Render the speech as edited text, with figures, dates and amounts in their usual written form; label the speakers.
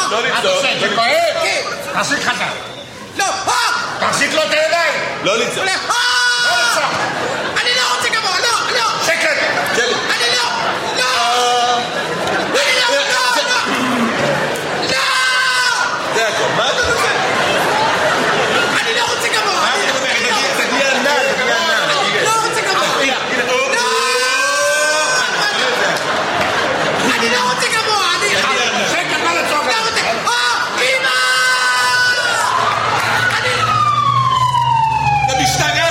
Speaker 1: לא לצעוק.
Speaker 2: זה כואב? כן. תחזיק חזק.
Speaker 3: לא,
Speaker 2: תחזיק לו את הידיים.
Speaker 1: לא לצעוק.
Speaker 2: לא לצעוק.